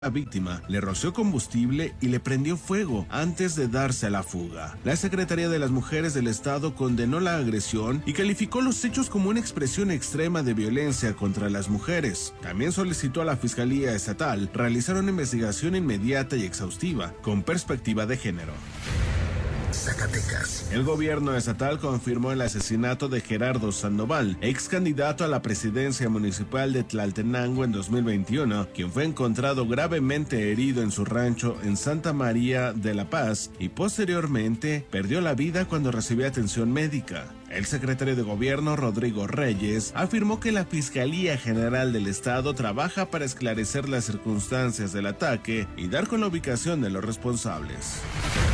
La víctima le roció combustible y le prendió fuego antes de darse a la fuga. La Secretaría de las Mujeres del Estado condenó la agresión y calificó los hechos como una expresión extrema de violencia contra las mujeres. También solicitó a la Fiscalía Estatal realizar una investigación inmediata y exhaustiva con perspectiva de género. Zacatecas. El gobierno estatal confirmó el asesinato de Gerardo Sandoval, ex candidato a la presidencia municipal de Tlaltenango en 2021, quien fue encontrado gravemente herido en su rancho en Santa María de la Paz y posteriormente perdió la vida cuando recibía atención médica. El secretario de Gobierno, Rodrigo Reyes, afirmó que la Fiscalía General del Estado trabaja para esclarecer las circunstancias del ataque y dar con la ubicación de los responsables.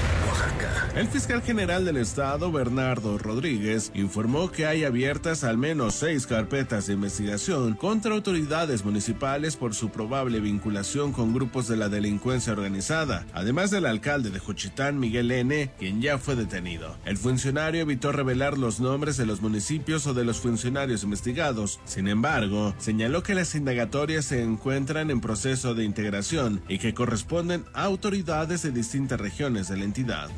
El fiscal general del estado, Bernardo Rodríguez, informó que hay abiertas al menos 6 carpetas de investigación contra autoridades municipales por su probable vinculación con grupos de la delincuencia organizada, además del alcalde de Juchitán, Miguel N., quien ya fue detenido. El funcionario evitó revelar los nombres de los municipios o de los funcionarios investigados. Sin embargo, señaló que las indagatorias se encuentran en proceso de integración y que corresponden a autoridades de distintas regiones de la entidad.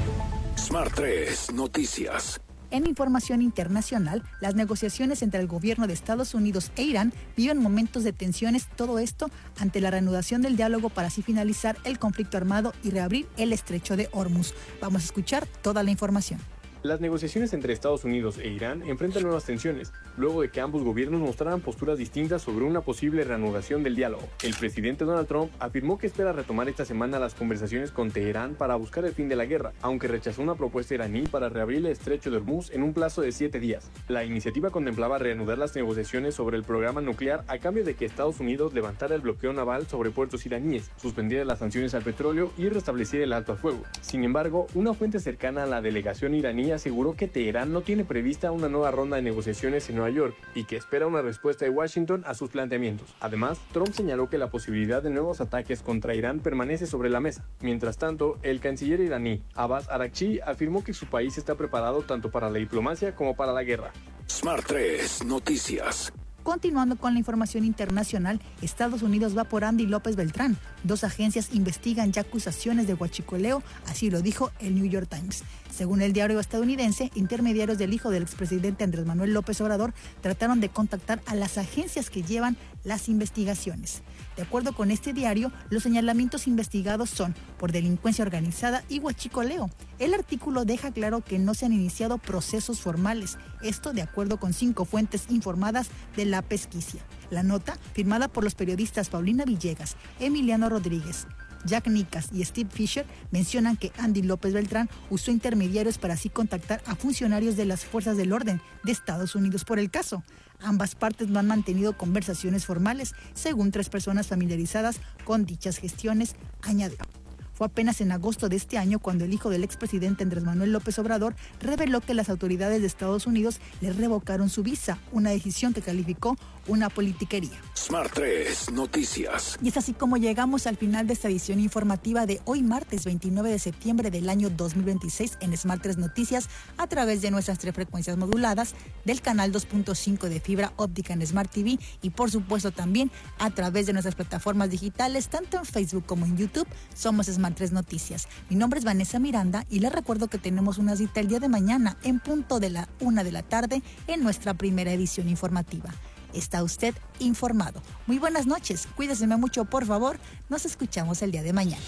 Smart 3 Noticias. En información internacional, las negociaciones entre el gobierno de Estados Unidos e Irán viven momentos de tensiones, todo esto ante la reanudación del diálogo para así finalizar el conflicto armado y reabrir el estrecho de Hormuz. Vamos a escuchar toda la información. Las negociaciones entre Estados Unidos e Irán enfrentan nuevas tensiones, luego de que ambos gobiernos mostraran posturas distintas sobre una posible reanudación del diálogo. El presidente Donald Trump afirmó que espera retomar esta semana las conversaciones con Teherán para buscar el fin de la guerra, aunque rechazó una propuesta iraní para reabrir el estrecho de Hormuz en un plazo de 7 días. La iniciativa contemplaba reanudar las negociaciones sobre el programa nuclear a cambio de que Estados Unidos levantara el bloqueo naval sobre puertos iraníes, suspendiera las sanciones al petróleo y restableciera el alto al fuego. Sin embargo, una fuente cercana a la delegación iraní aseguró que Teherán no tiene prevista una nueva ronda de negociaciones en Nueva York y que espera una respuesta de Washington a sus planteamientos. Además, Trump señaló que la posibilidad de nuevos ataques contra Irán permanece sobre la mesa. Mientras tanto, el canciller iraní Abbas Araghchi afirmó que su país está preparado tanto para la diplomacia como para la guerra. Smart 3 Noticias. Continuando con la información internacional, Estados Unidos va por Andy López Beltrán. 2 agencias investigan ya acusaciones de huachicoleo, así lo dijo el New York Times. Según el diario estadounidense, intermediarios del hijo del expresidente Andrés Manuel López Obrador trataron de contactar a las agencias que llevan las investigaciones. De acuerdo con este diario, los señalamientos investigados son por delincuencia organizada y huachicoleo. El artículo deja claro que no se han iniciado procesos formales, esto de acuerdo con 5 fuentes informadas de la pesquisa. La nota, firmada por los periodistas Paulina Villegas, Emiliano Rodríguez, Jack Nicas y Steve Fisher, mencionan que Andy López Beltrán usó intermediarios para así contactar a funcionarios de las fuerzas del orden de Estados Unidos por el caso. Ambas partes no han mantenido conversaciones formales, según 3 personas familiarizadas con dichas gestiones, añadió. Fue apenas en agosto de este año cuando el hijo del expresidente Andrés Manuel López Obrador reveló que las autoridades de Estados Unidos le revocaron su visa, una decisión que calificó una politiquería. Smart 3 Noticias. Y es así como llegamos al final de esta edición informativa de hoy martes 29 de septiembre del año 2026 en Smart 3 Noticias a través de nuestras 3 frecuencias moduladas del canal 2.5 de fibra óptica en Smart TV y por supuesto también a través de nuestras plataformas digitales tanto en Facebook como en YouTube. Somos Smart 3 Noticias. Mi nombre es Vanessa Miranda y les recuerdo que tenemos una cita el día de mañana en punto de la 1 de la tarde en nuestra primera edición informativa. Está usted informado. Muy buenas noches, cuídese mucho por favor, nos escuchamos el día de mañana.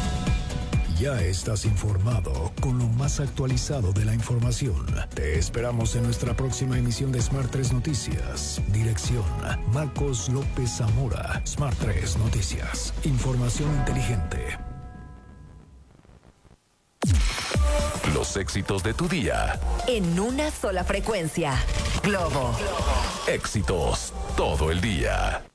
Ya estás informado con lo más actualizado de la información. Te esperamos en nuestra próxima emisión de Smart 3 Noticias. Dirección: Marcos López Zamora. Smart 3 Noticias. Información inteligente. Los éxitos de tu día. En una sola frecuencia. Globo. Éxitos todo el día.